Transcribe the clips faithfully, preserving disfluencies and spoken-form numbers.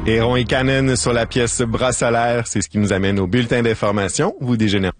Héron et Cannon sur la pièce Bras solaire, c'est ce qui nous amène au bulletin d'information. Vous déjeunez.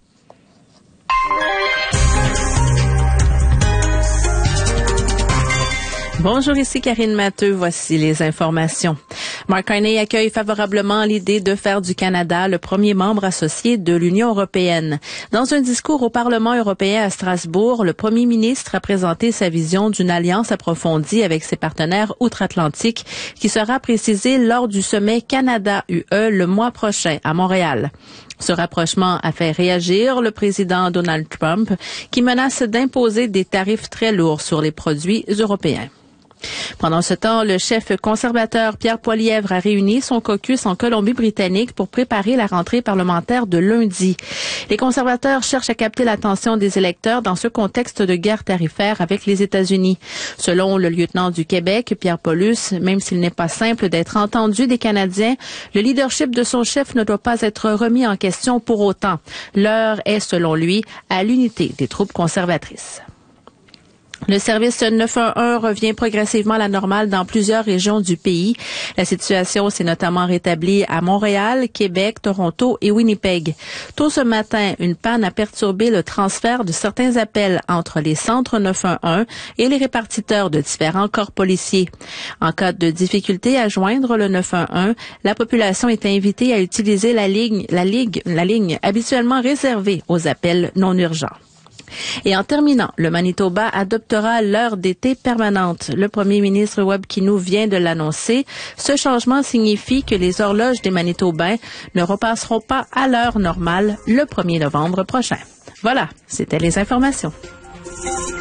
Bonjour, ici Karine Matteux. Voici les informations. Mark Carney accueille favorablement l'idée de faire du Canada le premier membre associé de l'Union européenne. Dans un discours au Parlement européen à Strasbourg, le premier ministre a présenté sa vision d'une alliance approfondie avec ses partenaires outre-Atlantique qui sera précisée lors du sommet Canada-U E le mois prochain à Montréal. Ce rapprochement a fait réagir le président Donald Trump qui menace d'imposer des tarifs très lourds sur les produits européens. Pendant ce temps, le chef conservateur Pierre Poilievre a réuni son caucus en Colombie-Britannique pour préparer la rentrée parlementaire de lundi. Les conservateurs cherchent à capter l'attention des électeurs dans ce contexte de guerre tarifaire avec les États-Unis. Selon le lieutenant du Québec, Pierre Paulus, même s'il n'est pas simple d'être entendu des Canadiens, le leadership de son chef ne doit pas être remis en question pour autant. L'heure est, selon lui, à l'unité des troupes conservatrices. Le service neuf un un revient progressivement à la normale dans plusieurs régions du pays. La situation s'est notamment rétablie à Montréal, Québec, Toronto et Winnipeg. Tôt ce matin, une panne a perturbé le transfert de certains appels entre les centres neuf un un et les répartiteurs de différents corps policiers. En cas de difficulté à joindre le neuf un un, la population est invitée à utiliser la ligne, la ligne, la ligne habituellement réservée aux appels non urgents. Et en terminant, le Manitoba adoptera l'heure d'été permanente. Le premier ministre Webb Kinew vient de l'annoncer. Ce changement signifie que les horloges des Manitobains ne repasseront pas à l'heure normale le premier novembre prochain. Voilà, c'était les informations.